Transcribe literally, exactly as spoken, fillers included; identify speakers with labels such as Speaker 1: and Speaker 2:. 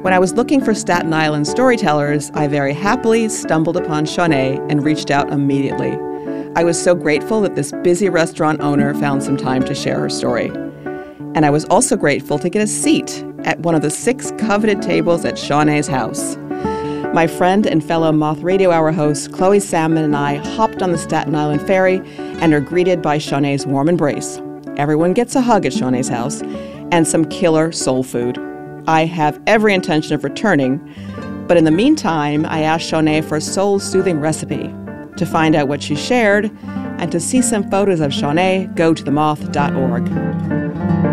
Speaker 1: When I was looking for Staten Island storytellers, I very happily stumbled upon Shaunae and reached out immediately. I was so grateful that this busy restaurant owner found some time to share her story. And I was also grateful to get a seat at one of the six coveted tables at Shaunae's house. My friend and fellow Moth Radio Hour host Chloe Salmon and I hopped on the Staten Island ferry and are greeted by Shaunae's warm embrace. Everyone gets a hug at Shaunae's house and some killer soul food. I have every intention of returning, but in the meantime, I asked Shaunae for a soul-soothing recipe. To find out what she shared and to see some photos of Shaunae, go to the moth dot org.